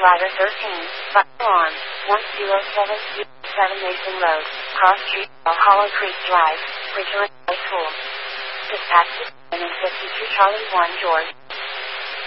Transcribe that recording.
Rider 13, Fire Alarm, 10707 Mason Road, Cross Street, Hollow Creek Drive, Bridgeland High School. Dispatch to 52 Charlie 1 George.